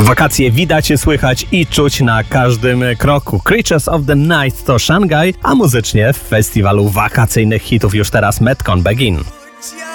Wakacje widać, słychać i czuć na każdym kroku. Creatures of the Night to Shanghai, a muzycznie w festiwalu wakacyjnych hitów już teraz Metcon Begin.